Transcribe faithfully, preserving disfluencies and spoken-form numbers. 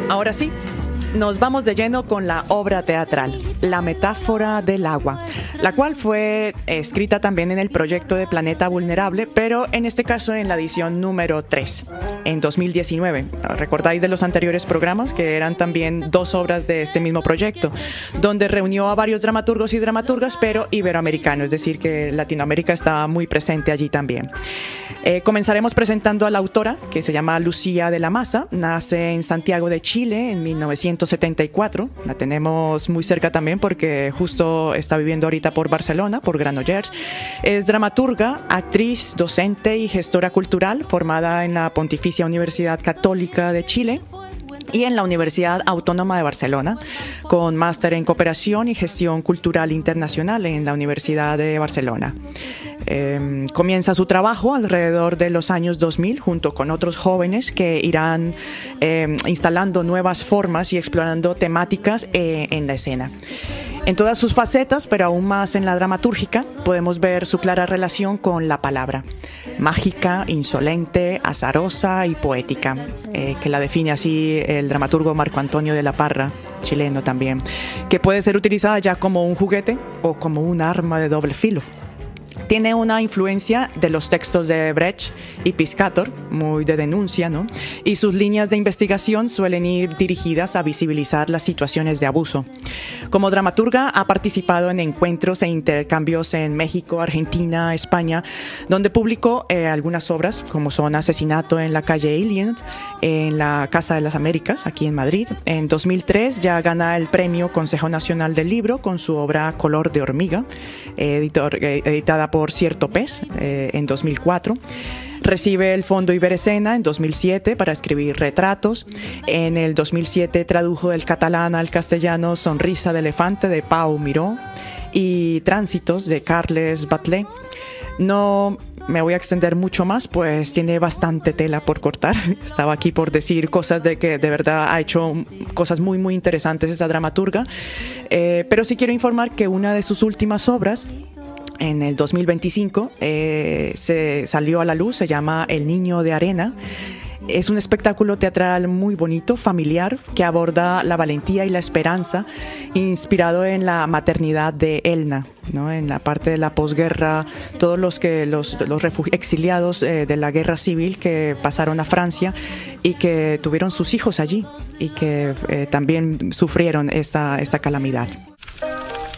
Ahora sí, nos vamos de lleno con la obra teatral, La metáfora del agua, la cual fue escrita también en el proyecto de Planeta Vulnerable, pero en este caso en la edición número tres, en dos mil diecinueve. ¿Recordáis de los anteriores programas que eran también dos obras de este mismo proyecto, donde reunió a varios dramaturgos y dramaturgas, pero iberoamericanos, es decir, que Latinoamérica está muy presente allí también? Eh, comenzaremos presentando a la autora, que se llama Lucía de la Maza. Nace en Santiago de Chile en mil novecientos setenta y cuatro. La tenemos muy cerca también porque justo está viviendo ahorita por Barcelona, por Granollers. Es dramaturga, actriz, docente y gestora cultural, formada en la Pontificia Universidad Católica de Chile y en la Universidad Autónoma de Barcelona, con máster en Cooperación y Gestión Cultural Internacional en la Universidad de Barcelona. Eh, comienza su trabajo alrededor de los años dos mil junto con otros jóvenes que irán eh, instalando nuevas formas y explorando temáticas eh, en la escena. En todas sus facetas, pero aún más en la dramatúrgica, podemos ver su clara relación con la palabra, mágica, insolente, azarosa y poética, eh, que la define así el dramaturgo Marco Antonio de la Parra, chileno también, que puede ser utilizada ya como un juguete o como un arma de doble filo. Tiene una influencia de los textos de Brecht y Piscator, muy de denuncia, ¿no? Y sus líneas de investigación suelen ir dirigidas a visibilizar las situaciones de abuso. Como dramaturga ha participado en encuentros e intercambios en México, Argentina, España, donde publicó eh, algunas obras como son Asesinato en la calle Alien, en la Casa de las Américas, aquí en Madrid. En dos mil tres ya gana el premio Consejo Nacional del Libro con su obra Color de hormiga, editor, eh, editada por Cierto Pez, eh, en dos mil cuatro. Recibe el Fondo Iberescena en dos mil siete para escribir Retratos. En el dos mil siete tradujo del catalán al castellano Sonrisa de elefante de Pau Miró y Tránsitos de Carles Batlle. No me voy a extender mucho más, pues tiene bastante tela por cortar. Estaba aquí por decir cosas de que de verdad ha hecho cosas muy, muy interesantes esa dramaturga. Eh, pero sí quiero informar que una de sus últimas obras, en el dos mil veinticinco, eh, se salió a la luz, se llama El Niño de Arena. Es un espectáculo teatral muy bonito, familiar, que aborda la valentía y la esperanza, inspirado en la maternidad de Elna, ¿no? En la parte de la posguerra, todos los que los, los refugi- exiliados eh, de la guerra civil que pasaron a Francia y que tuvieron sus hijos allí y que eh, también sufrieron esta, esta calamidad.